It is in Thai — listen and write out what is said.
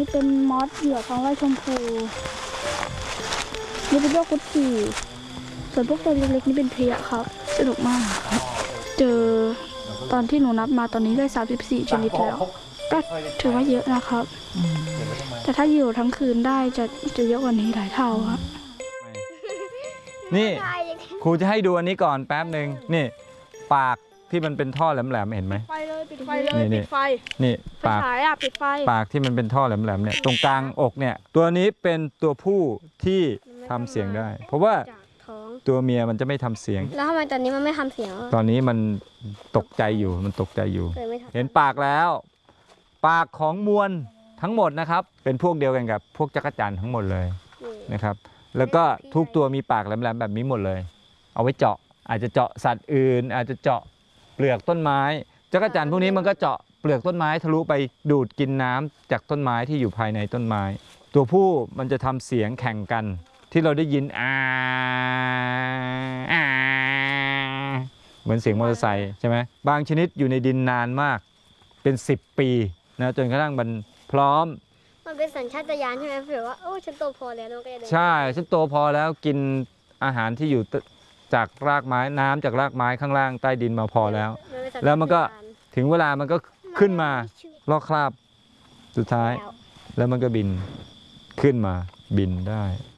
เป็นมอสเหยื่อของไร่ชมพูนี่เป็นพวกกุดจีส่วนพวกตัวเล็กๆนี่เป็นเพลี้ยครับสนุกมากเจอตอนที่หนูนับมาตอนนี้ได้34ชนิดแล้วก็ถือว่าเยอะนะครับแต่ถ้าอยู่ทั้งคืนได้จะเยอะกว่านี้หลายเท่าครับนี่ครูจะให้ดูอันนี้ก่อนแป๊บหนึ่งนี่ปากที่มันเป็นท่อแหลมๆเห็นไหมไฟเลยปิดไฟเลยปิดไฟนี่ปากปิดไฟปากที่มันเป็นท่อแหลมๆเนี่ยตรงกลางอกเนี่ยตัวนี้เป็นตัวผู้ที่ทำเสียงได้เพราะว่าตัวเมียมันจะไม่ทำเสียงแล้วทำไมตอนนี้มันไม่ทำเสียงตอนนี้มันตกใจอยู่เห็นปากแล้วปากของมวลทั้งหมดนะครับเป็นพวกเดียวกันกับพวกจักรจั่นทั้งหมดเลยนะครับแล้วก็ทุกตัวมีปากแหลมๆแบบนี้หมดเลยเอาไว้เจาะอาจจะเจาะสัตว์อื่นอาจจะเจาะเปลือกต้นไม้จักรจั่นพวกนี้มันก็เจาะเปลือกต้นไม้ทะลุไปดูดกินน้ำจากต้นไม้ที่อยู่ภายในต้นไม้ตัวผู้มันจะทำเสียงแข่งกันที่เราได้ยินเหมือนเสียงมอเตอร์ไซค์ใช่ไหมบางชนิดอยู่ในดินนานมากเป็น10 ปีนะจนกระทั่งมันพร้อมมันเป็นสัญชาตญาณใช่ไหมเผื่อว่าโอ้ฉันโตพอแล้วน้องก็จะเดินใช่ฉันโตพอแล้วกินอาหารที่อยู่จากรากไม้น้ำจากรากไม้ข้างล่างใต้ดินมาพอแล้วมันก็ถึงเวลามันก็ขึ้นมาลอกคราบสุดท้ายแล้วมันก็บินขึ้นมาบินได้